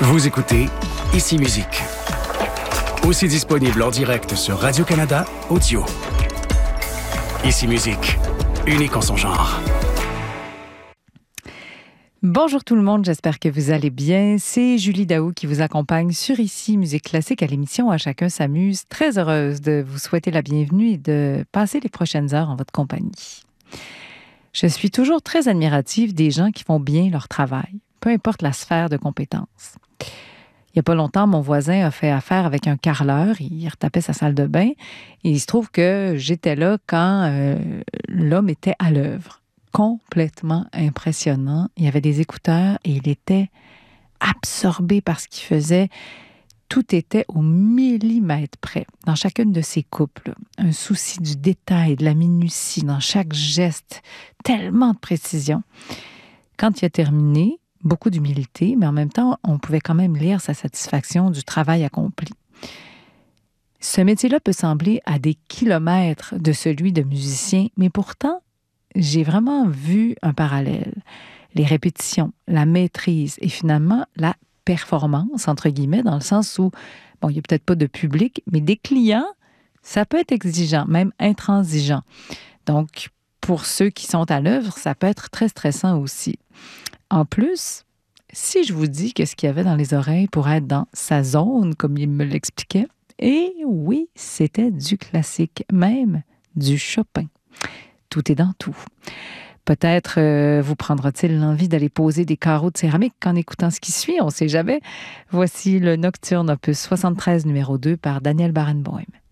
Vous écoutez Ici Musique. Aussi disponible en direct sur Radio-Canada Audio. Ici Musique, unique en son genre. Bonjour tout le monde, j'espère que vous allez bien. C'est Julie Daou qui vous accompagne sur Ici Musique Classique à l'émission À chacun s'amuse. Très heureuse de vous souhaiter la bienvenue et de passer les prochaines heures en votre compagnie. Je suis toujours très admirative des gens qui font bien leur travail, peu importe la sphère de compétences. Il n'y a pas longtemps, mon voisin a fait affaire avec un carreleur. Il retapait sa salle de bain. Et il se trouve que j'étais là quand l'homme était à l'œuvre. Complètement impressionnant. Il y avait des écouteurs et il était absorbé par ce qu'il faisait. Tout était au millimètre près, dans chacune de ses coupes. Là. Un souci du détail, de la minutie, dans chaque geste. Tellement de précision. Quand il a terminé, beaucoup d'humilité, mais en même temps, on pouvait quand même lire sa satisfaction du travail accompli. Ce métier-là peut sembler à des kilomètres de celui de musicien, mais pourtant, j'ai vraiment vu un parallèle. Les répétitions, la maîtrise et finalement la performance, entre guillemets, dans le sens où, bon, il n'y a peut-être pas de public, mais des clients, ça peut être exigeant, même intransigeant. Donc, pour ceux qui sont à l'œuvre, ça peut être très stressant aussi. En plus, si je vous dis que ce qu'il y avait dans les oreilles pour être dans sa zone, comme il me l'expliquait, et oui, c'était du classique, même du Chopin. Tout est dans tout. Peut-être vous prendra-t-il l'envie d'aller poser des carreaux de céramique en écoutant ce qui suit, on ne sait jamais. Voici le Nocturne opus 73 numéro 2 par Daniel Barenboim.